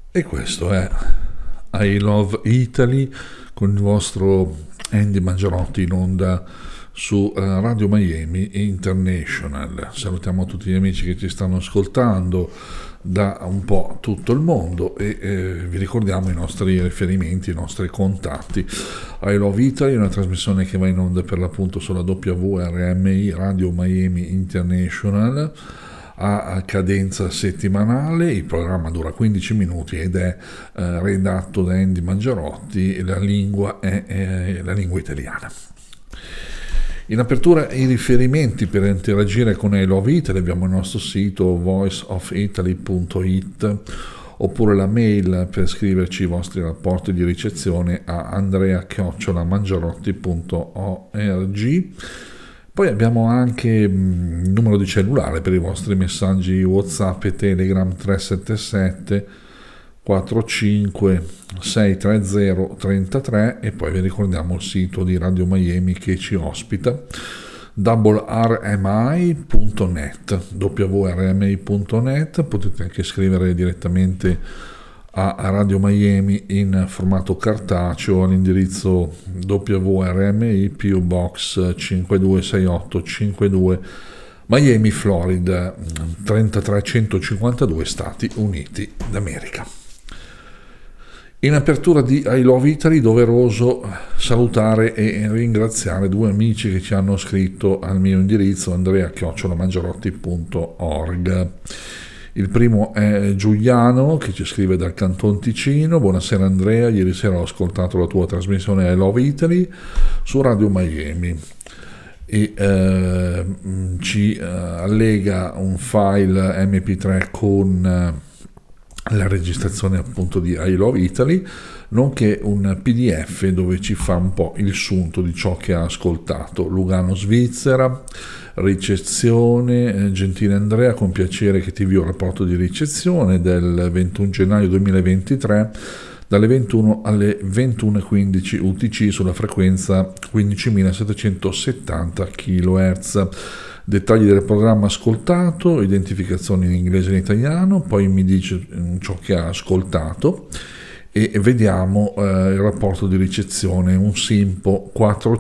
E questo è I Love Italy con il vostro Andy Mangiarotti in onda su Radio Miami International. Salutiamo tutti gli amici che ci stanno ascoltando da un po' tutto il mondo e vi ricordiamo i nostri riferimenti, i nostri contatti. I Love Italy è una trasmissione che va in onda per l'appunto sulla WRMI Radio Miami International a cadenza settimanale. Il programma dura 15 minuti ed è redatto da Andy Mangiarotti e la lingua è la lingua italiana. In apertura i riferimenti per interagire con I Love Italy: abbiamo il nostro sito voiceofitaly.it oppure la mail per scriverci i vostri rapporti di ricezione a andrea@mangiarotti.org. Poi abbiamo anche il numero di cellulare per i vostri messaggi WhatsApp e Telegram 377 45 630 33, e poi vi ricordiamo il sito di Radio Miami che ci ospita, wrmi.net. Potete anche scrivere direttamente a Radio Miami in formato cartaceo all'indirizzo WRMI PO Box 526852 Miami, Florida 33152, Stati Uniti d'America. In apertura di I Love Italy, doveroso salutare e ringraziare due amici che ci hanno scritto al mio indirizzo andrea@mangiarotti.org. Il primo è Giuliano, che ci scrive dal Canton Ticino. Buonasera Andrea, ieri sera ho ascoltato la tua trasmissione I Love Italy su Radio Miami e ci allega un file MP3 con la registrazione appunto di I Love Italy, nonché un PDF dove ci fa un po' il sunto di ciò che ha ascoltato. Lugano, Svizzera, ricezione. Gentile Andrea, con piacere che ti invio il rapporto di ricezione del 21 gennaio 2023 dalle 21 alle 21.15 UTC sulla frequenza 15.770 kHz. Dettagli del programma ascoltato, identificazioni in inglese e in italiano, poi mi dice ciò che ha ascoltato e vediamo il rapporto di ricezione, un SIMPO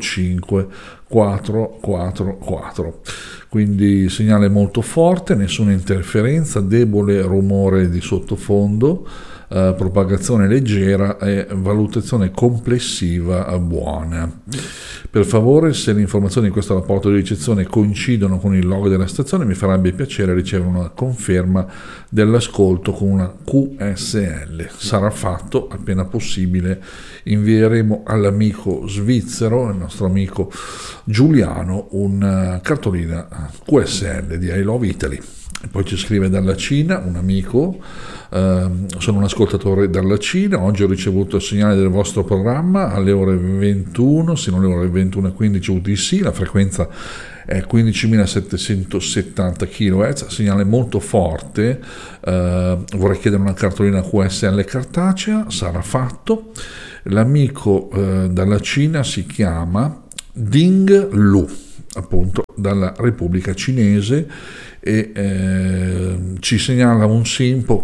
45444, quindi segnale molto forte, nessuna interferenza, debole rumore di sottofondo, propagazione leggera e valutazione complessiva buona. Per favore, se le informazioni di questo rapporto di ricezione coincidono con il logo della stazione, mi farebbe piacere ricevere una conferma dell'ascolto con una QSL. Sarà fatto appena possibile. Invieremo all'amico svizzero, il nostro amico Giuliano, una cartolina QSL di I Love Italy. E poi ci scrive dalla Cina un amico: sono un ascoltatore dalla Cina, oggi ho ricevuto il segnale del vostro programma alle ore 21, sino alle ore 21.15 UTC, la frequenza è 15.770 kHz, segnale molto forte, vorrei chiedere una cartolina QSL cartacea, sarà fatto. L'amico dalla Cina si chiama Ding Lu, appunto dalla Repubblica Cinese, e ci segnala un SIMPO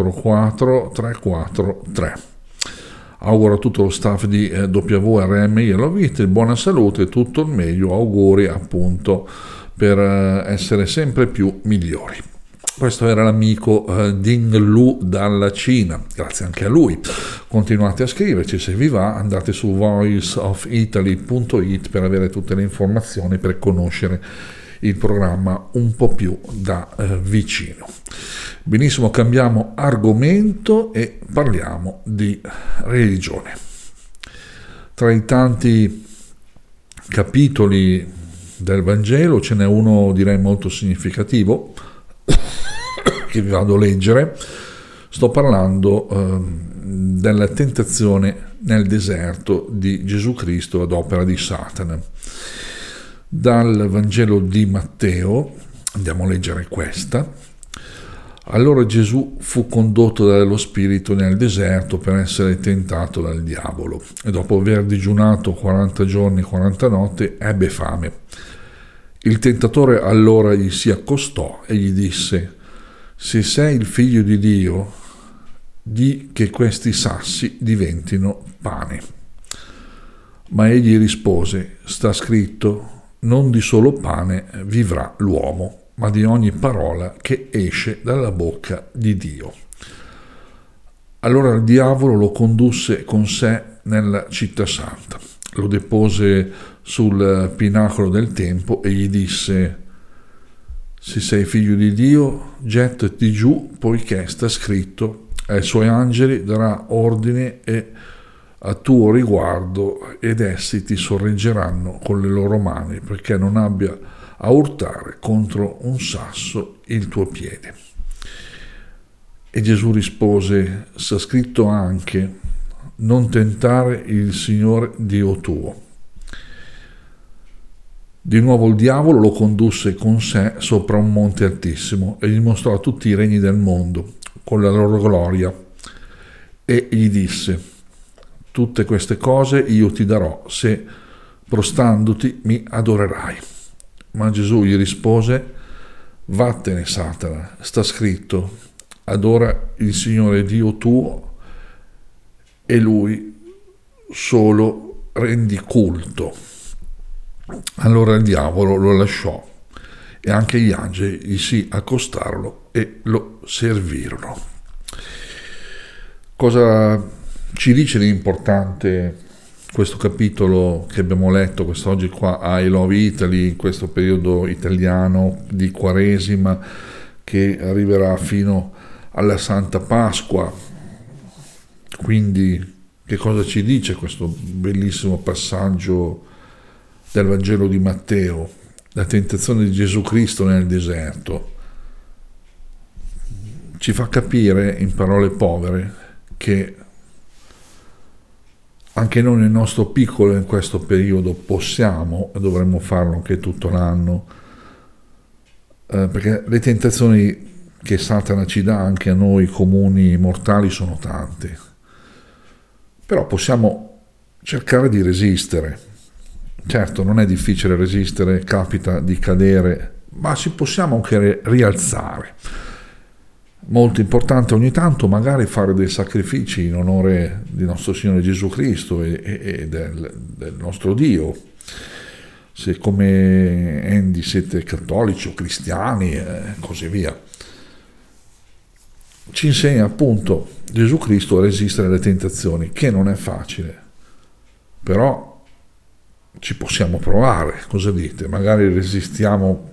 44343. Auguro a tutto lo staff di WRMI e Love Italy buona salute e tutto il meglio, auguri appunto per essere sempre più migliori. Questo era l'amico Ding Lu dalla Cina, grazie anche a lui. Continuate a scriverci, se vi va andate su voiceofitaly.it per avere tutte le informazioni, per conoscere il programma un po' più da vicino. Benissimo, cambiamo argomento e parliamo di religione. Tra i tanti capitoli del Vangelo ce n'è uno, direi, molto significativo che vi vado a leggere. Sto parlando della tentazione nel deserto di Gesù Cristo ad opera di Satana. Dal Vangelo di Matteo andiamo a leggere questa. Allora Gesù fu condotto dallo Spirito nel deserto per essere tentato dal diavolo, e dopo aver digiunato 40 giorni e 40 notti ebbe fame. Il tentatore allora gli si accostò e gli disse: se sei il figlio di Dio, di che questi sassi diventino pane. Ma egli rispose: sta scritto, non di solo pane vivrà l'uomo, ma di ogni parola che esce dalla bocca di Dio. Allora il diavolo lo condusse con sé nella città santa, lo depose sul pinacolo del tempio e gli disse: se sei figlio di Dio, gettati giù, poiché sta scritto, ai suoi angeli darà ordine a tuo riguardo ed essi ti sorreggeranno con le loro mani, perché non abbia a urtare contro un sasso il tuo piede. E Gesù rispose: sta scritto anche, non tentare il Signore Dio tuo. Di nuovo il diavolo lo condusse con sé sopra un monte altissimo e gli mostrò tutti i regni del mondo con la loro gloria e gli disse: tutte queste cose io ti darò se prostandoti mi adorerai. Ma Gesù gli rispose: vattene Satana, sta scritto, adora il Signore Dio tuo e lui solo rendi culto. Allora il diavolo lo lasciò e anche gli angeli gli si accostarono e lo servirono. Cosa ci dice di importante questo capitolo che abbiamo letto quest'oggi qua a I Love Italy, in questo periodo italiano di Quaresima che arriverà fino alla Santa Pasqua? Quindi che cosa ci dice questo bellissimo passaggio del Vangelo di Matteo, la tentazione di Gesù Cristo nel deserto? Ci fa capire, in parole povere, che anche noi nel nostro piccolo in questo periodo possiamo e dovremmo farlo anche tutto l'anno, perché le tentazioni che Satana ci dà anche a noi comuni mortali sono tante, però possiamo cercare di resistere. Certo, non è difficile resistere, capita di cadere, ma ci possiamo anche rialzare. Molto importante ogni tanto magari fare dei sacrifici in onore di nostro Signore Gesù Cristo e del nostro Dio. Se come Andy siete cattolici o cristiani e così via. Ci insegna appunto Gesù Cristo a resistere alle tentazioni, che non è facile, però ci possiamo provare. Cosa dite? Magari resistiamo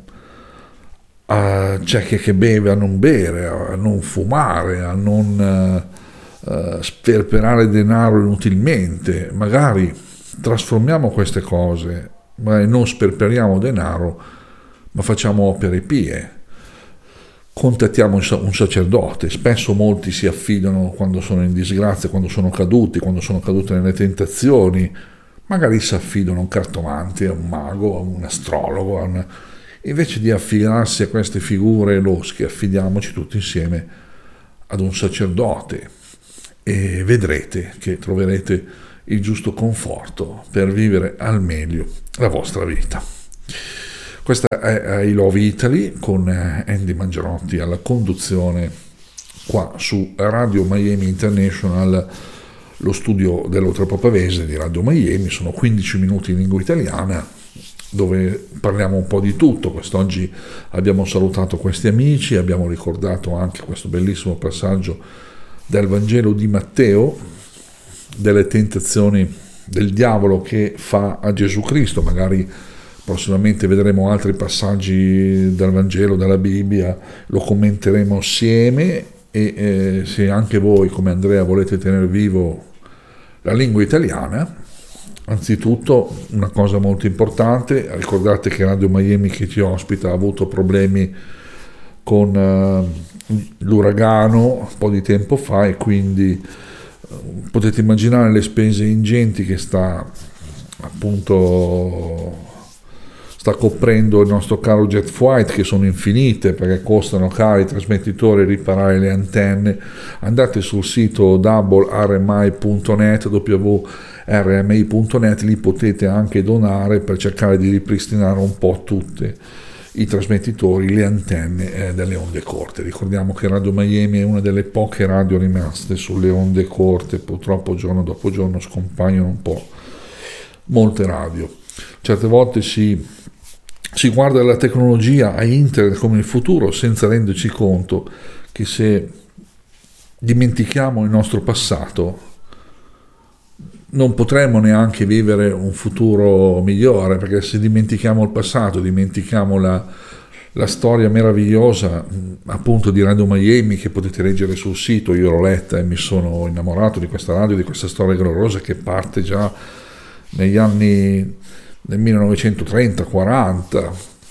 c'è che beve a non bere, a non fumare, a non sperperare denaro inutilmente. Magari trasformiamo queste cose, magari non sperperiamo denaro, ma facciamo opere pie. Contattiamo un sacerdote. Spesso molti si affidano quando sono in disgrazia, quando sono caduti nelle tentazioni. Magari si affidano a un cartomante, a un mago, a un astrologo, invece di affidarsi a queste figure losche, affidiamoci tutti insieme ad un sacerdote e vedrete che troverete il giusto conforto per vivere al meglio la vostra vita. Questa è I Love Italy con Andy Mangiarotti alla conduzione qua su Radio Miami International, lo studio dell'Oltrepò Pavese di Radio Miami. Sono 15 minuti in lingua italiana dove parliamo un po' di tutto. Quest'oggi abbiamo salutato questi amici, abbiamo ricordato anche questo bellissimo passaggio del Vangelo di Matteo, delle tentazioni del diavolo che fa a Gesù Cristo. Magari prossimamente vedremo altri passaggi del Vangelo, della Bibbia, lo commenteremo assieme e se anche voi come Andrea volete tenere vivo la lingua italiana, anzitutto una cosa molto importante: ricordate che Radio Miami che ci ospita ha avuto problemi con l'uragano un po' di tempo fa e quindi potete immaginare le spese ingenti che sta coprendo il nostro caro Jet Flight, che sono infinite perché costano cari i trasmettitori, riparare le antenne. Andate sul sito www.rmi.net, www.rmi.net, lì potete anche donare per cercare di ripristinare un po' tutte i trasmettitori, le antenne delle onde corte. Ricordiamo che Radio Miami è una delle poche radio rimaste sulle onde corte, purtroppo giorno dopo giorno scompaiono un po' molte radio. Certe volte si guarda la tecnologia a internet come il futuro senza renderci conto che se dimentichiamo il nostro passato non potremmo neanche vivere un futuro migliore, perché se dimentichiamo il passato, dimentichiamo la storia meravigliosa appunto di Radio Miami, che potete leggere sul sito. Io l'ho letta e mi sono innamorato di questa radio, di questa storia gloriosa che parte già negli anni del 1930-40,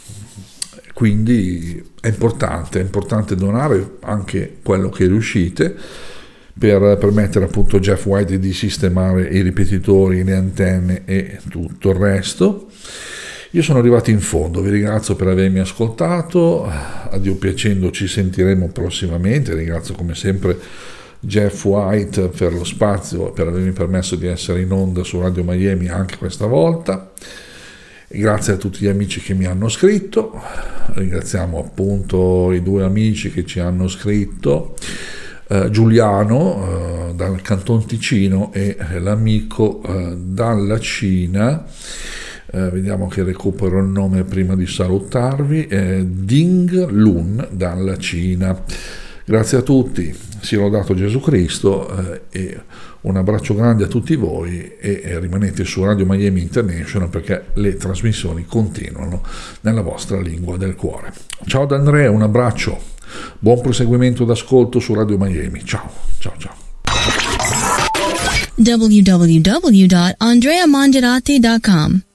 quindi è importante donare anche quello che riuscite per permettere appunto a Jeff White di sistemare i ripetitori, le antenne e tutto il resto. Io sono arrivato in fondo, vi ringrazio per avermi ascoltato, a Dio piacendo ci sentiremo prossimamente. Ringrazio come sempre Jeff White per lo spazio, per avermi permesso di essere in onda su Radio Miami anche questa volta. Grazie a tutti gli amici che mi hanno scritto, ringraziamo appunto i 2 amici che ci hanno scritto, Giuliano dal Canton Ticino e l'amico dalla Cina, vediamo che recupero il nome prima di salutarvi, Ding Lun dalla Cina. Grazie a tutti, sia lodato Gesù Cristo, e un abbraccio grande a tutti voi, e rimanete su Radio Miami International perché le trasmissioni continuano nella vostra lingua del cuore. Ciao da Andrea, un abbraccio. Buon proseguimento d'ascolto su Radio Miami. Ciao. www.andreamangiarati.com